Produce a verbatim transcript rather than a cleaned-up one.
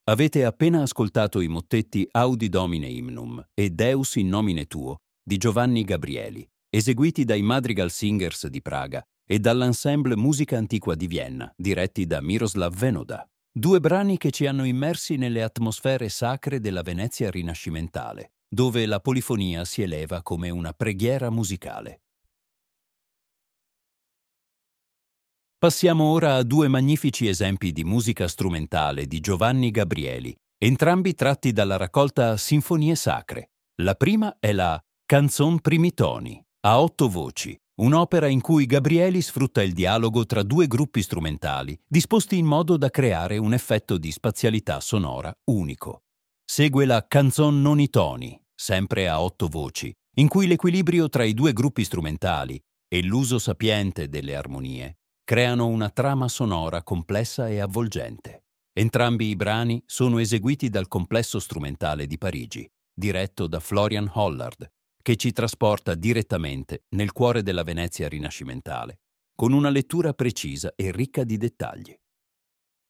Avete appena ascoltato i mottetti Audi Domine Hymnum e Deus in nomine tuo di Giovanni Gabrieli, eseguiti dai Madrigal Singers di Praga e dall'Ensemble Musica Antiqua di Vienna, diretti da Miroslav Venoda. Due brani che ci hanno immersi nelle atmosfere sacre della Venezia rinascimentale, dove la polifonia si eleva come una preghiera musicale. Passiamo ora a due magnifici esempi di musica strumentale di Giovanni Gabrieli, entrambi tratti dalla raccolta Sinfonie Sacre. La prima è la Canzon Primitoni, a otto voci, un'opera in cui Gabrieli sfrutta il dialogo tra due gruppi strumentali, disposti in modo da creare un effetto di spazialità sonora unico. Segue la Canzon Nonitoni, sempre a otto voci, in cui l'equilibrio tra i due gruppi strumentali e l'uso sapiente delle armonie creano una trama sonora complessa e avvolgente. Entrambi i brani sono eseguiti dal Complesso Strumentale di Parigi, diretto da Florian Hollard, che ci trasporta direttamente nel cuore della Venezia rinascimentale, con una lettura precisa e ricca di dettagli.